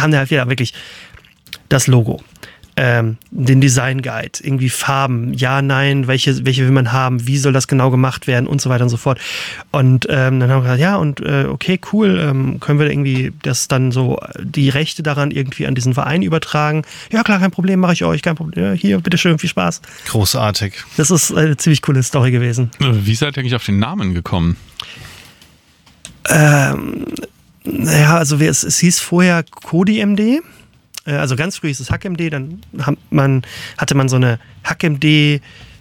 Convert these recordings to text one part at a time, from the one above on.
kam da halt wieder wirklich das Logo. Den Design Guide, irgendwie Farben, ja, nein, welche will man haben, wie soll das genau gemacht werden und so weiter und so fort. Und dann haben wir gesagt, ja, und okay, cool, können wir irgendwie das dann so, die Rechte daran irgendwie an diesen Verein übertragen? Ja, klar, kein Problem, mache ich euch, kein Problem. Ja, hier, bitteschön, viel Spaß. Großartig. Das ist eine ziemlich coole Story gewesen. Wie seid ihr eigentlich auf den Namen gekommen? Naja, also es hieß vorher CodiMD. Also ganz früh ist es HackMD, dann hatte man so eine HackMD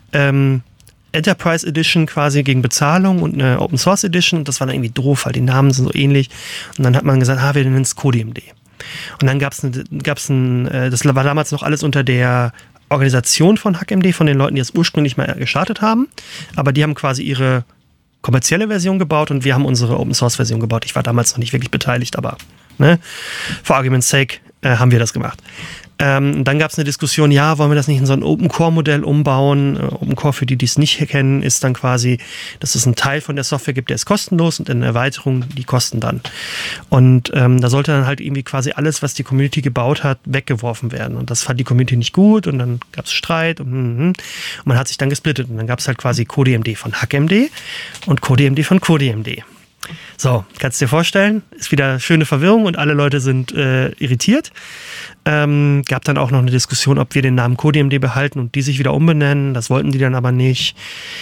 Enterprise Edition quasi gegen Bezahlung und eine Open Source Edition. Und das war dann irgendwie doof, weil die Namen sind so ähnlich. Und dann hat man gesagt, wir nennen es CodiMD. Und dann gab's das war damals noch alles unter der Organisation von HackMD, von den Leuten, die es ursprünglich mal gestartet haben. Aber die haben quasi ihre kommerzielle Version gebaut und wir haben unsere Open Source Version gebaut. Ich war damals noch nicht wirklich beteiligt, aber for argument's sake haben wir das gemacht. Dann gab es eine Diskussion, ja, wollen wir das nicht in so ein Open-Core-Modell umbauen? Open-Core, für die es nicht kennen, ist dann quasi, dass es einen Teil von der Software gibt, der ist kostenlos und eine Erweiterung, die kosten dann. Und da sollte dann halt irgendwie quasi alles, was die Community gebaut hat, weggeworfen werden. Und das fand die Community nicht gut und dann gab es Streit und man hat sich dann gesplittet. Und dann gab es halt quasi CodiMD von HackMD und CodiMD von CodiMD. So, kannst du dir vorstellen, ist wieder schöne Verwirrung und alle Leute sind irritiert. Gab dann auch noch eine Diskussion, ob wir den Namen CodiMD behalten und die sich wieder umbenennen. Das wollten die dann aber nicht.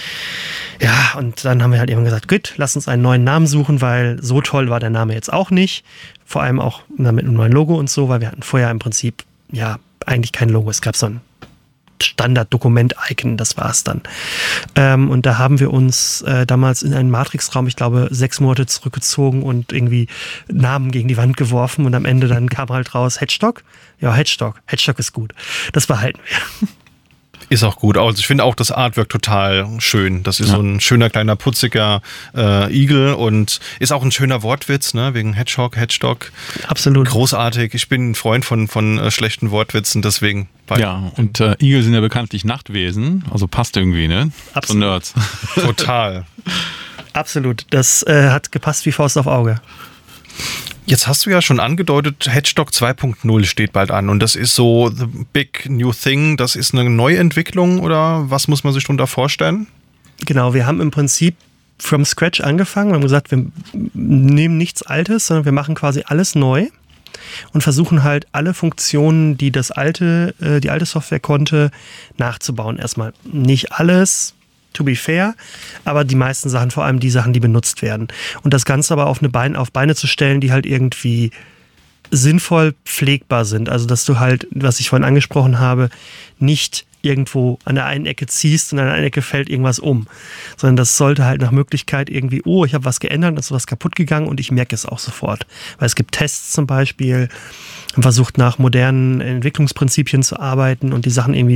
Ja, und dann haben wir halt eben gesagt, gut, lass uns einen neuen Namen suchen, weil so toll war der Name jetzt auch nicht. Vor allem auch mit einem neuen Logo und so, weil wir hatten vorher im Prinzip ja eigentlich kein Logo. Es gab so ein Standard-Dokument-Icon, das war's dann. Und da haben wir uns damals in einen Matrix-Raum, ich glaube, 6 Monate zurückgezogen und irgendwie Namen gegen die Wand geworfen und am Ende dann kam halt raus Hedgehog. Ja, Hedgehog ist gut. Das behalten wir. Ist auch gut. Also ich finde auch das Artwork total schön. Das ist so ein schöner, kleiner, putziger Igel und ist auch ein schöner Wortwitz, ne? Wegen Hedgehog. Absolut. Großartig. Ich bin ein Freund von schlechten Wortwitzen, deswegen. Ja, und Igel sind ja bekanntlich Nachtwesen, also passt irgendwie, ne? Absolut. So Nerds. Total. Absolut. Das hat gepasst wie Faust auf Auge. Jetzt hast du ja schon angedeutet, Hedgehog 2.0 steht bald an und das ist so the big new thing, das ist eine Neuentwicklung oder was muss man sich darunter vorstellen? Genau, wir haben im Prinzip from scratch angefangen. Wir haben gesagt, wir nehmen nichts Altes, sondern wir machen quasi alles neu und versuchen halt alle Funktionen, die die alte Software konnte, nachzubauen. Erstmal nicht alles, to be fair, aber die meisten Sachen, vor allem die Sachen, die benutzt werden. Und das Ganze aber auf Beine zu stellen, die halt irgendwie sinnvoll pflegbar sind. Also, dass du halt, was ich vorhin angesprochen habe, nicht irgendwo an der einen Ecke ziehst und an der einen Ecke fällt irgendwas um. Sondern das sollte halt nach Möglichkeit irgendwie, ich habe was geändert, ist was kaputt gegangen und ich merke es auch sofort. Weil es gibt Tests zum Beispiel, man versucht nach modernen Entwicklungsprinzipien zu arbeiten und die Sachen irgendwie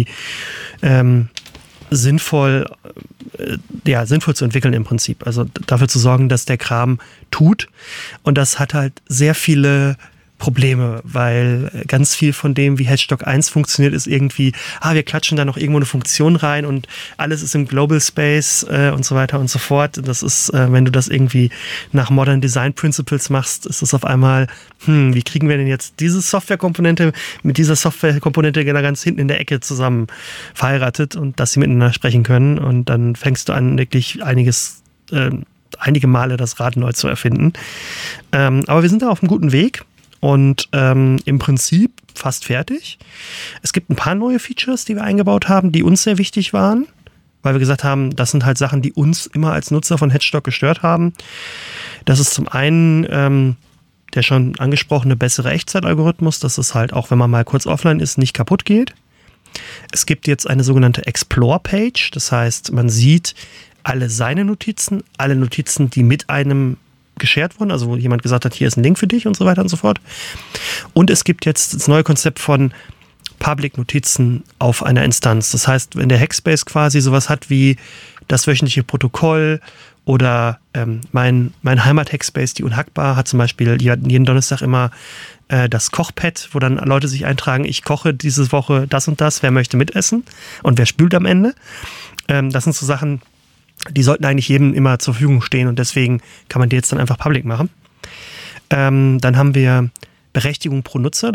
sinnvoll zu entwickeln im Prinzip. Also dafür zu sorgen, dass der Kram tut. Und das hat halt sehr viele Probleme, weil ganz viel von dem, wie Hedgehog 1 funktioniert, ist irgendwie, wir klatschen da noch irgendwo eine Funktion rein und alles ist im Global Space und so weiter und so fort. Das ist, wenn du das irgendwie nach Modern Design Principles machst, ist es auf einmal, wie kriegen wir denn jetzt diese Softwarekomponente mit dieser Softwarekomponente ganz hinten in der Ecke zusammen verheiratet und dass sie miteinander sprechen können und dann fängst du an, wirklich einige Male das Rad neu zu erfinden. Aber wir sind da auf einem guten Weg. Und im Prinzip fast fertig. Es gibt ein paar neue Features, die wir eingebaut haben, die uns sehr wichtig waren, weil wir gesagt haben, das sind halt Sachen, die uns immer als Nutzer von Hedgehog gestört haben. Das ist zum einen der schon angesprochene bessere Echtzeitalgorithmus, dass es halt auch, wenn man mal kurz offline ist, nicht kaputt geht. Es gibt jetzt eine sogenannte Explore-Page, das heißt, man sieht alle seine Notizen, alle Notizen, die mit einem geshared wurden, also wo jemand gesagt hat, hier ist ein Link für dich und so weiter und so fort. Und es gibt jetzt das neue Konzept von Public-Notizen auf einer Instanz. Das heißt, wenn der Hackspace quasi sowas hat wie das wöchentliche Protokoll oder mein Heimat-Hackspace, die Unhackbar, hat zum Beispiel jeden Donnerstag immer das Kochpad, wo dann Leute sich eintragen, ich koche diese Woche das und das, wer möchte mitessen und wer spült am Ende. Das sind so Sachen, die sollten eigentlich jedem immer zur Verfügung stehen und deswegen kann man die jetzt dann einfach public machen. Dann haben wir Berechtigung pro Nutzer.